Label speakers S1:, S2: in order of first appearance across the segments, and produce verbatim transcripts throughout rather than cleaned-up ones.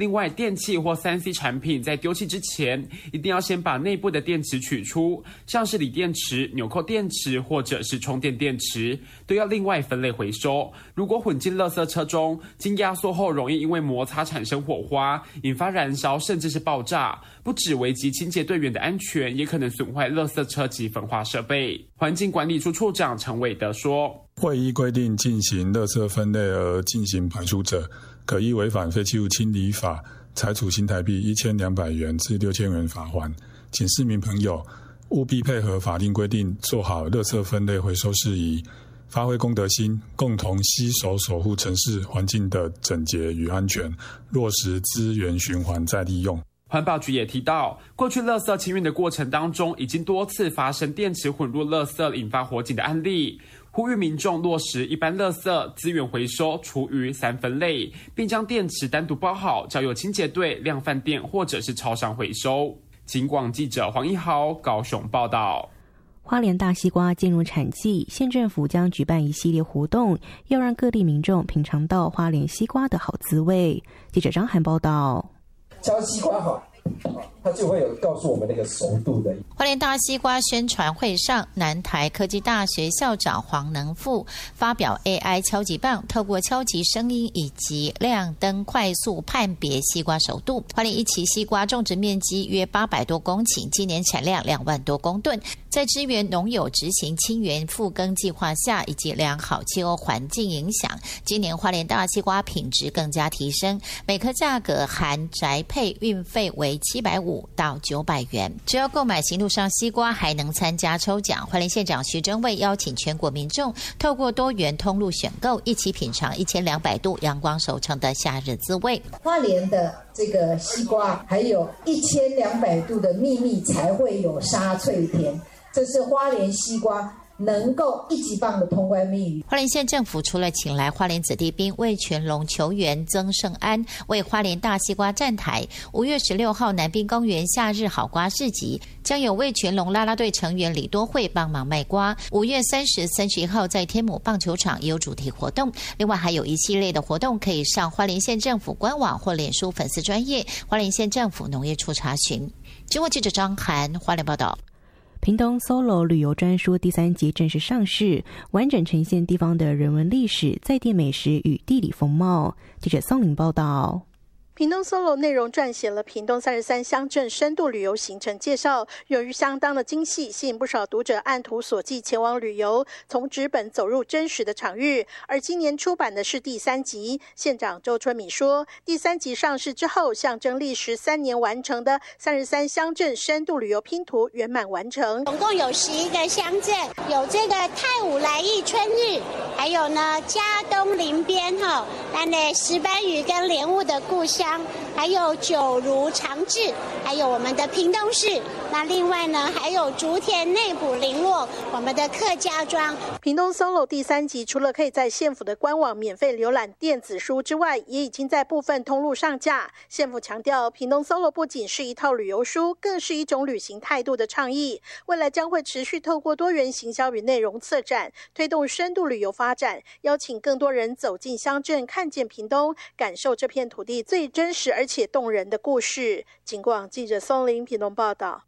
S1: 另外，电器或 三 C 产品在丢弃之前，一定要先把内部的电池取出，像是锂电池、纽扣电池或者是充电电池，都要另外分类回收。如果混进垃圾车中，经压缩后容易因为摩擦产生火花，引发燃烧甚至是爆炸，不只危及清洁队员的安全，也可能损坏垃圾车及焚化设备。环境管理处处长陈伟德说，
S2: 会依规定进行垃圾分类而进行排除者，可依违反废弃物清理法裁处新台币一千两百元至六千元罚锾。请市民朋友务必配合法令规定，做好垃圾分类回收事宜，发挥公德心，共同携手守护城市环境的整洁与安全，落实资源循环再利用。
S1: 环保局也提到，过去垃圾清运的过程当中，已经多次发生电池混入垃圾引发火警的案例，呼吁民众落实一般垃圾资源回收、厨余三分类，并将电池单独包好，交由清洁队、量贩店或者是超商回收。警广记者黄一豪高雄报道。
S3: 花莲大西瓜进入产季，县政府将举办一系列活动，要让各地民众品尝到花莲西瓜的好滋味。记者张涵报道。
S4: 敲西瓜好，它就会有告诉我们那个熟度的。
S5: 花莲大西瓜宣传会上，南台科技大学校长黄能富发表 A I 敲击棒，透过敲击声音以及亮灯快速判别西瓜熟度。花莲一期西瓜种植面积约八百多公顷，今年产量两万多公吨。在支援农友执行青园复耕计划下，以及良好气候环境影响，今年花莲大西瓜品质更加提升，每颗价格含宅配运费为七百五到九百元。只要购买行路上西瓜，还能参加抽奖。花莲县长徐祯卫邀请全国民众透过多元通路选购，一起品尝一千两百度阳光熟成的夏日滋味。
S6: 花莲的这个西瓜还有一千两百度的秘密才会有沙脆甜，这是花莲西瓜能够一级棒的通关密语。
S5: 花莲县政府除了请来花莲子弟兵味全龙球员曾胜安为花莲大西瓜站台，五月十六号南滨公园夏日好瓜市集将有味全龙啦啦队成员李多惠帮忙卖瓜。五月三十、三十一号在天母棒球场也有主题活动，另外还有一系列的活动可以上花莲县政府官网或脸书粉丝专页花莲县政府农业处查询。经过记者张涵花莲报道。
S3: 屏东 S O L O 旅游专书第三集正式上市，完整呈现地方的人文历史、在地美食与地理风貌。记者宋玲报道。
S7: 屏东 S O L O 内容撰写了屏东三十三乡镇深度旅游行程介绍，由于相当的精细，吸引不少读者按图索骥前往旅游，从纸本走入真实的场域。而今年出版的是第三集，县长周春米说，第三集上市之后，象征历时三年完成的三十三乡镇深度旅游拼图圆满完成。
S8: 总共有十一个乡镇，有这个太武来义春日，还有呢嘉东林边哈，那呢石斑鱼跟莲雾的故乡。还有九如长治，还有我们的屏东市。那另外呢，还有竹田内埔林落，我们的客家庄。
S7: 屏东 S O L O 第三集除了可以在县府的官网免费浏览电子书之外，也已经在部分通路上架。县府强调，屏东 S O L O 不仅是一套旅游书，更是一种旅行态度的倡议。未来将会持续透过多元行销与内容策展，推动深度旅游发展，邀请更多人走进乡镇，看见屏东，感受这片土地最真实而且动人的故事。警广记者宋玲屏东报道。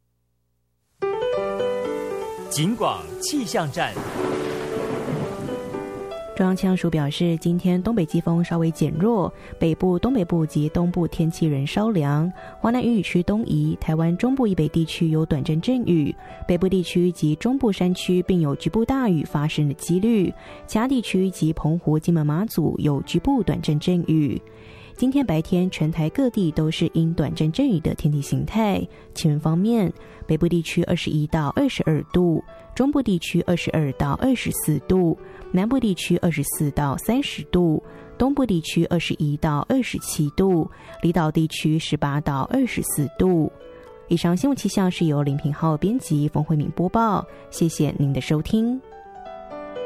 S9: 警广气象站。
S3: 中央气象署表示，今天东北季风稍微减弱，北部、东北部及东部天气仍稍凉，华南雨雨区东移，台湾中部以北地区有短暂阵雨，北部地区及中部山区并有局部大雨发生的几率，其他地区及澎湖、金门、马祖有局部短暂阵雨。今天白天全台各地都是因短暂阵雨的天气形态。气温方面，北部地区二十一到二十二度，中部地区二十二到二十四度，南部地区二十四到三十度，东部地区二十一到二十七度，离岛地区十八到二十四度。以上新闻气象是由林平浩编辑，冯慧敏播报，谢谢您的收听。